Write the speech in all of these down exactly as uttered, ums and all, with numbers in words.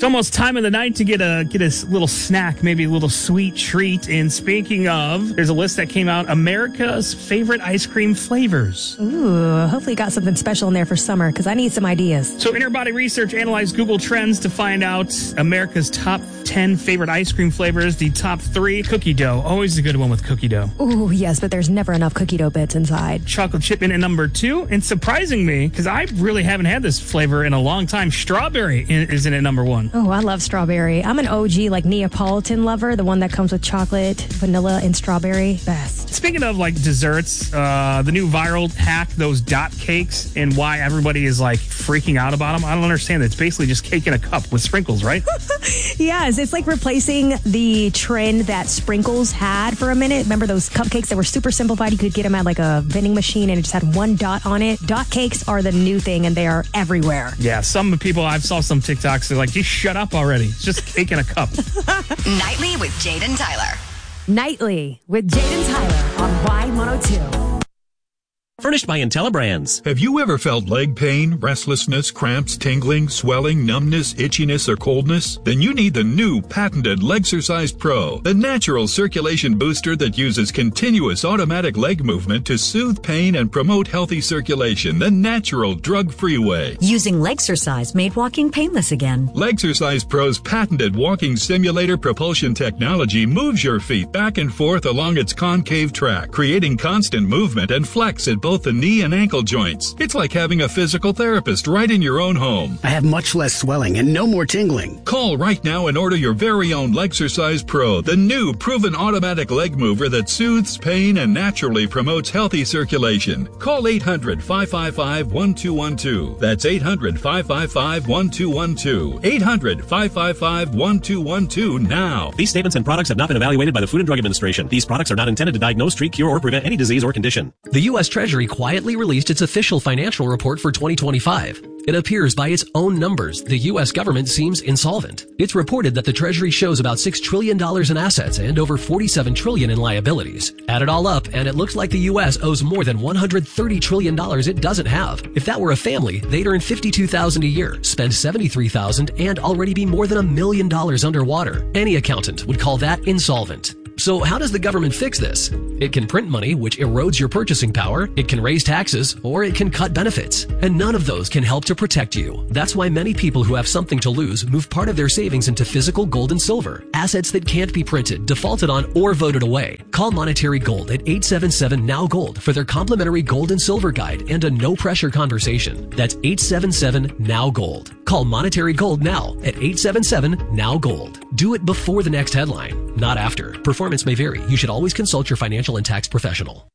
It's almost time of the night to get a get a little snack, maybe a little sweet treat. And speaking of, there's a list that came out, America's favorite ice cream flavors. Ooh, hopefully you got something special in there for summer, because I need some ideas. So Interbody Research analyzed Google Trends to find out America's top ten favorite ice cream flavors. The top three, cookie dough. Always a good one with cookie dough. Ooh, yes, but there's never enough cookie dough bits inside. Chocolate chip in at number two. And surprising me, because I really haven't had this flavor in a long time, strawberry is in at number one. Oh, I love strawberry. I'm an O G, like, Neapolitan lover, the one that comes with chocolate, vanilla, and strawberry. Best. Speaking of, like, desserts, uh, the new viral hack, those dot cakes, and why everybody is, like, freaking out about them. I don't understand. It's basically just cake in a cup with sprinkles, right? Yes, it's like replacing the trend that sprinkles had for a minute. Remember those cupcakes that were super simplified? You could get them at, like, a vending machine, and it just had one dot on it. Dot cakes are the new thing, and they are everywhere. Yeah, some people, I've saw some TikToks, they're like, just shut up already. It's just cake in a cup. Nightly with Jade and Tyler. Nightly with Jade and Tyler on Y one oh two. Furnished by IntelliBrands. Have you ever felt leg pain, restlessness, cramps, tingling, swelling, numbness, itchiness, or coldness? Then you need the new patented Legsercise Pro, the natural circulation booster that uses continuous automatic leg movement to soothe pain and promote healthy circulation the natural, drug-free way. Using Legsercise made walking painless again. Legsercise Pro's patented walking simulator propulsion technology moves your feet back and forth along its concave track, creating constant movement and flex at both the knee and ankle joints. It's like having a physical therapist right in your own home. I have much less swelling and no more tingling. Call right now and order your very own Legsercise Pro, the new proven automatic leg mover that soothes pain and naturally promotes healthy circulation. Call eight hundred, five five five, one two one two. That's eight hundred, five five five, one two one two. eight hundred, five five five, one two one two now. These statements and products have not been evaluated by the Food and Drug Administration. These products are not intended to diagnose, treat, cure, or prevent any disease or condition. The U S Treasury quietly released its official financial report for twenty twenty-five. It appears by its own numbers, the U S government seems insolvent. It's reported that the Treasury shows about six trillion dollars in assets and over forty-seven trillion dollars in liabilities. Add it all up, and it looks like the U S owes more than one hundred thirty trillion dollars it doesn't have. If that were a family, they'd earn fifty-two thousand dollars a year, spend seventy-three thousand dollars, and already be more than a million dollars underwater. Any accountant would call that insolvent. So how does the government fix this? It can print money, which erodes your purchasing power. It can raise taxes, or it can cut benefits. And none of those can help to protect you. That's why many people who have something to lose move part of their savings into physical gold and silver, assets that can't be printed, defaulted on, or voted away. Call Monetary Gold at eight seven seven, N O W Gold for their complimentary gold and silver guide and a no-pressure conversation. That's eight seven seven, N O W Gold. Call Monetary Gold now at eight seven seven, N O W Gold. Do it before the next headline, not after. Performance may vary. You should always consult your financial and tax professional.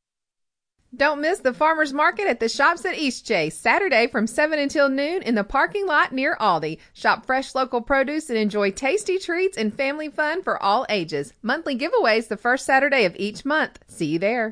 Don't miss the farmers market at the Shops at Eastchase, Saturday from seven until noon in the parking lot near Aldi. Shop fresh local produce and enjoy tasty treats and family fun for all ages. Monthly giveaways the first Saturday of each month. See you there.